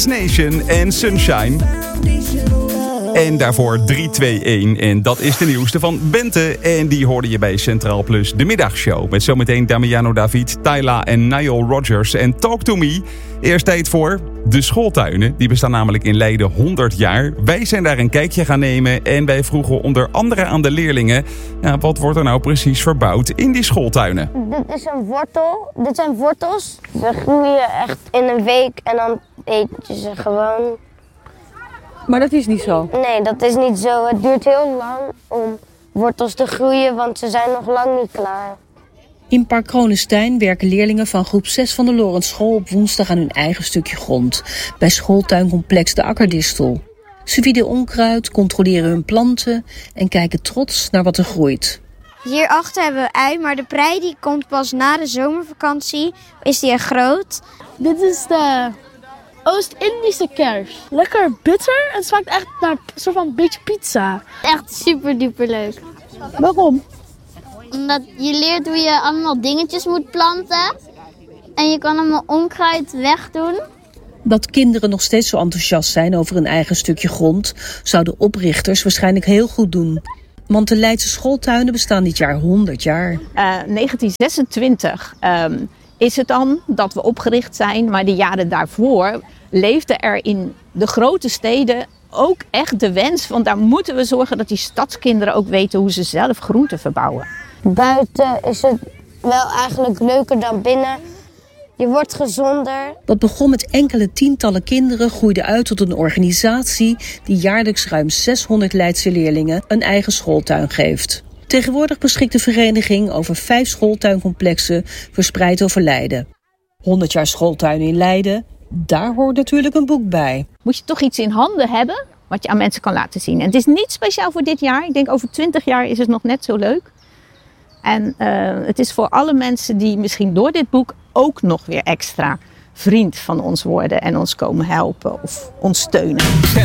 Dance Nation en Sunshine. En daarvoor 3-2-1. En dat is de nieuwste van Bente. En die hoorde je bij Centraal Plus, de middagshow. Met zometeen Damiano David, Tyla en Nile Rodgers. En Talk to Me. Eerst tijd voor de schooltuinen. Die bestaan namelijk in Leiden 100 jaar. Wij zijn daar een kijkje gaan nemen. En wij vroegen onder andere aan de leerlingen... Ja, wat wordt er nou precies verbouwd in die schooltuinen? Dit is een wortel. Dit zijn wortels. Ze groeien echt in een week en dan eet je ze gewoon. Maar dat is niet zo? Nee, dat is niet zo. Het duurt heel lang om wortels te groeien, want ze zijn nog lang niet klaar. In Park Kronenstein werken leerlingen van groep 6 van de Lorentschool op woensdag aan hun eigen stukje grond. Bij schooltuincomplex De Akkerdistel. Ze wieden onkruid, controleren hun planten en kijken trots naar wat er groeit. Hierachter hebben we ui, maar de prei die komt pas na de zomervakantie. Is die echt groot? Dit is de Oost-Indische kers. Lekker bitter en het smaakt echt naar een soort van beetje pizza. Echt super duper leuk. Waarom? Omdat je leert hoe je allemaal dingetjes moet planten. En je kan allemaal onkruid wegdoen. Dat kinderen nog steeds zo enthousiast zijn over een eigen stukje grond... zouden oprichters waarschijnlijk heel goed doen. Want de Leidse schooltuinen bestaan dit jaar 100 jaar. 1926 is het dan dat we opgericht zijn. Maar de jaren daarvoor leefde er in de grote steden ook echt de wens. Want daar moeten we zorgen dat die stadskinderen ook weten hoe ze zelf groenten verbouwen. Buiten is het wel eigenlijk leuker dan binnen. Je wordt gezonder. Wat begon met enkele tientallen kinderen groeide uit tot een organisatie... die jaarlijks ruim 600 Leidse leerlingen een eigen schooltuin geeft. Tegenwoordig beschikt de vereniging over 5 schooltuincomplexen verspreid over Leiden. 100 jaar schooltuinen in Leiden, daar hoort natuurlijk een boek bij. Moet je toch iets in handen hebben wat je aan mensen kan laten zien. En het is niet speciaal voor dit jaar. Ik denk over 20 jaar is het nog net zo leuk. En het is voor alle mensen die misschien door dit boek ook nog weer extra vriend van ons worden en ons komen helpen of ons steunen.